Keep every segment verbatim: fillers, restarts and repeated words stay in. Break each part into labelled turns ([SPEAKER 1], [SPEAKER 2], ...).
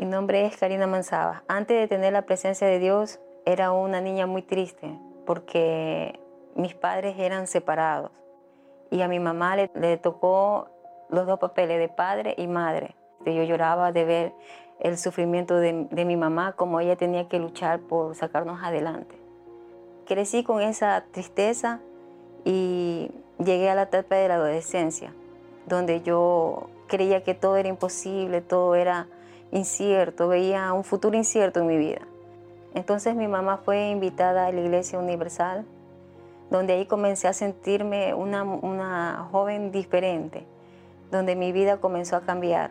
[SPEAKER 1] Mi nombre es Karina Mansaba. Antes de tener la presencia de Dios, era una niña muy triste porque mis padres eran separados y a mi mamá le, le tocó los dos papeles de padre y madre. Yo lloraba de ver el sufrimiento de, de mi mamá, como ella tenía que luchar por sacarnos adelante. Crecí con esa tristeza y llegué a la etapa de la adolescencia, donde yo creía que todo era imposible, todo era incierto, veía un futuro incierto en mi vida. Entonces mi mamá fue invitada a la Iglesia Universal, donde ahí comencé a sentirme una, una joven diferente, donde mi vida comenzó a cambiar,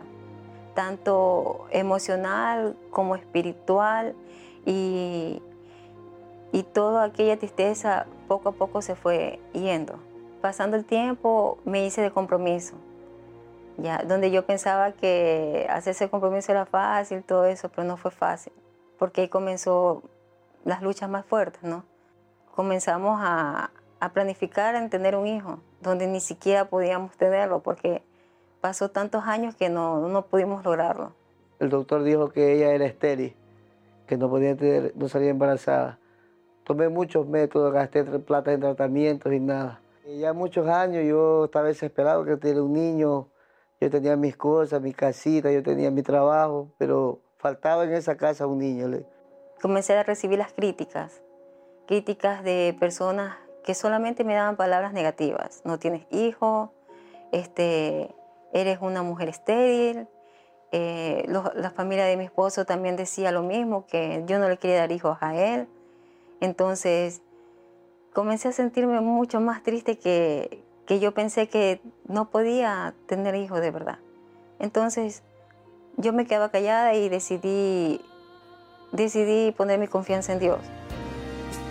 [SPEAKER 1] tanto emocional como espiritual, y, y toda aquella tristeza poco a poco se fue yendo. Pasando el tiempo me hice de compromiso, ya, donde yo pensaba que hacerse compromiso era fácil, todo eso, pero no fue fácil, porque ahí comenzó las luchas más fuertes, ¿no? Comenzamos a, a planificar en tener un hijo, donde ni siquiera podíamos tenerlo, porque pasó tantos años que no, no pudimos lograrlo.
[SPEAKER 2] El doctor dijo que ella era estéril, que no podía tener, no salía embarazada. Tomé muchos métodos, gasté plata en tratamientos y nada. Y ya muchos años yo estaba desesperado que tenía un niño. Yo tenía mis cosas, mi casita, yo tenía mi trabajo, pero faltaba en esa casa un niño.
[SPEAKER 1] Comencé a recibir las críticas, críticas de personas que solamente me daban palabras negativas. No tienes hijo, este, eres una mujer estéril. Eh, los, la familia de mi esposo también decía lo mismo, que yo no le quería dar hijos a él. Entonces comencé a sentirme mucho más triste que, que yo pensé que no podía tener hijos de verdad. Entonces yo me quedaba callada y decidí, decidí poner mi confianza en Dios.